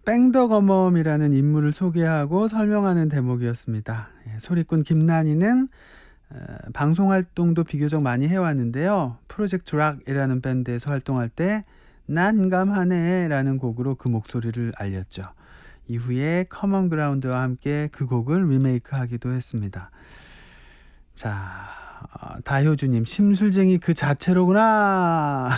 뺑덕어멈이라는 인물을 소개하고 설명하는 대목이었습니다. 소리꾼 김난희는 방송 활동도 비교적 많이 해왔는데요. 프로젝트 락이라는 밴드에서 활동할 때 난감하네 라는 곡으로 그 목소리를 알렸죠. 이후에 커먼 그라운드와 함께 그 곡을 리메이크하기도 했습니다. 자, 다효주님, 심술쟁이 그 자체로구나.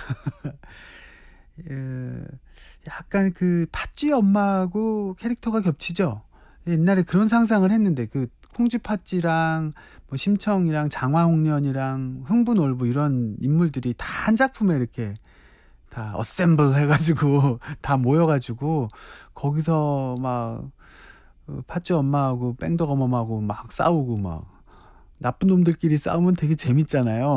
약간 그 팥쥐 엄마하고 캐릭터가 겹치죠. 옛날에 그런 상상을 했는데 그 콩쥐 팥쥐랑 뭐 심청이랑 장화홍련이랑 흥부놀부 이런 인물들이 다 한 작품에 이렇게 다 어셈블 해가지고 다 모여가지고 거기서 막 팥쥐 엄마하고 뺑덕어멈하고 막 싸우고 막 나쁜 놈들끼리 싸우면 되게 재밌잖아요.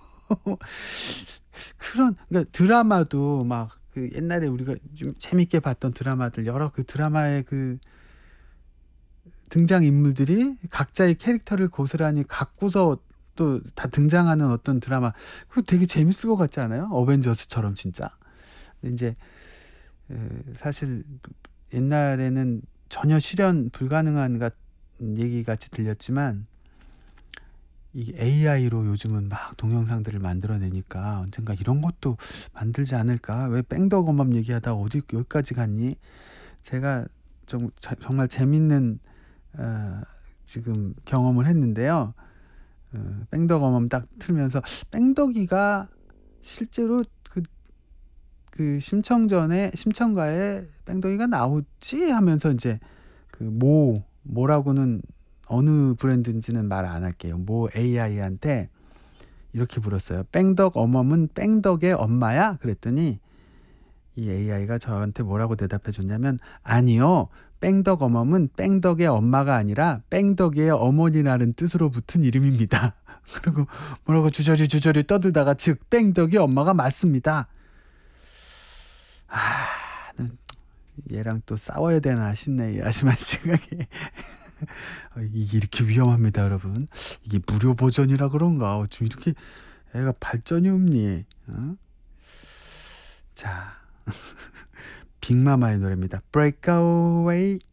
그러니까 드라마도 막 그 옛날에 우리가 좀 재밌게 봤던 드라마들 여러 그 드라마의 그 등장 인물들이 각자의 캐릭터를 고스란히 갖고서 또 다 등장하는 어떤 드라마 그거 되게 재밌을 것 같지 않아요? 어벤져스처럼 진짜. 근데 이제 사실 옛날에는 전혀 실현 불가능한 얘기 같이 들렸지만 이 AI로 요즘은 막 동영상들을 만들어내니까 언젠가 이런 것도 만들지 않을까? 왜 뺑덕어멈 얘기하다가 여기까지 갔니? 제가 정말 재밌는 지금 경험을 했는데요. 뺑덕어멈 딱 틀면서 뺑덕이가 실제로 그 심청가에 뺑덕이가 나오지 하면서 이제 그 뭐라고는 어느 브랜드인지는 말 안 할게요. 뭐 AI한테 이렇게 물었어요. 뺑덕 어멈은 뺑덕의 엄마야? 그랬더니 이 AI가 저한테 뭐라고 대답해 줬냐면 아니요. 뺑덕 어멈은 뺑덕의 엄마가 아니라 뺑덕의 어머니라는 뜻으로 붙은 이름입니다. 그리고 뭐라고 주저리 떠들다가 즉 뺑덕의 엄마가 맞습니다. 얘랑 또 싸워야 되나 싶네. 이 아줌마 생각에. 이게 이렇게 위험합니다, 여러분. 이게 무료 버전이라 그런가? 어쩜 이렇게 애가 발전이 없니? 어? 자, 빅마마의 노래입니다. Break away.